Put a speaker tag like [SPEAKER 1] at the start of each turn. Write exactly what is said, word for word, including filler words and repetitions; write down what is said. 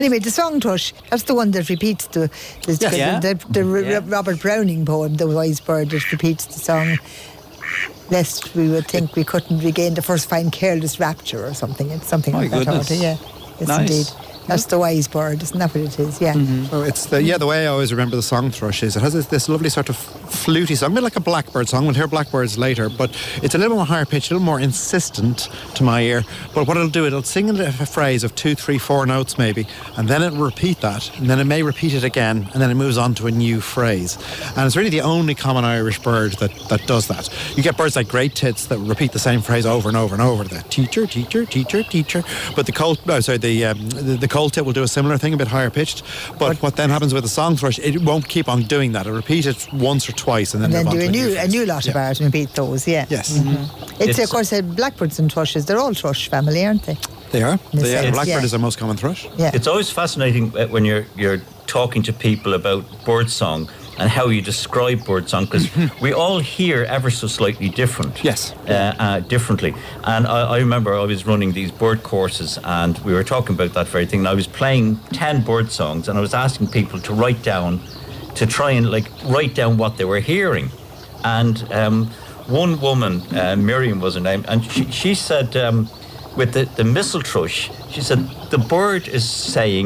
[SPEAKER 1] Anyway, the song thrush, that's the one that repeats the the,
[SPEAKER 2] Yes. Yeah.
[SPEAKER 1] the, the, the
[SPEAKER 2] Yeah.
[SPEAKER 1] Robert Browning poem, The Wise Bird, that repeats the song, lest we would think we couldn't regain the first fine careless rapture or something. It's something
[SPEAKER 2] My
[SPEAKER 1] like that.
[SPEAKER 2] goodness.
[SPEAKER 1] order, Yeah, yes,
[SPEAKER 2] Nice.
[SPEAKER 1] indeed. That's the wise bird, isn't that what it is? Yeah.
[SPEAKER 3] So it's the yeah the way I always remember the song thrush is it has this, this lovely sort of fluty song, a bit like a blackbird song. We'll hear blackbirds later, but it's a little more higher pitched, a little more insistent to my ear. But what it'll do, it'll sing a a phrase of two, three, four notes maybe, and then it'll repeat that, and then it may repeat it again, and then it moves on to a new phrase. And it's really the only common Irish bird that, that does that. You get birds like great tits that repeat the same phrase over and over and over. The teacher, teacher, teacher, teacher. But the cold, oh, sorry, the um, the, the cold tit will do a similar thing, a bit higher pitched. But what then happens with the song thrush, it won't keep on doing that. It'll repeat it once or twice, and then,
[SPEAKER 1] And then
[SPEAKER 3] move
[SPEAKER 1] do
[SPEAKER 3] on
[SPEAKER 1] a
[SPEAKER 3] to
[SPEAKER 1] new, a
[SPEAKER 3] phrase.
[SPEAKER 1] new lot of
[SPEAKER 3] Yeah.
[SPEAKER 1] art and repeat those, yeah.
[SPEAKER 3] Yes.
[SPEAKER 1] It's,
[SPEAKER 2] It's-
[SPEAKER 1] of course, uh, blackbirds and thrushes, they're all thrush family, aren't they?
[SPEAKER 3] They are.
[SPEAKER 1] In a
[SPEAKER 3] They are.
[SPEAKER 1] sense,
[SPEAKER 3] Blackbird
[SPEAKER 1] yeah.
[SPEAKER 3] is the most common thrush.
[SPEAKER 1] Yeah.
[SPEAKER 2] It's always fascinating uh, when you're you're talking to people about birdsong and how you describe birdsong, because we all hear ever so slightly different.
[SPEAKER 3] Yes.
[SPEAKER 2] Uh, uh, differently. And I, I remember I was running these bird courses, and we were talking about that very thing. And I was playing ten bird songs, and I was asking people to write down, to try and like write down what they were hearing. And um, one woman, uh, Miriam was her name, and she, she said, um, with the, the mistle thrush, she said, the bird is saying,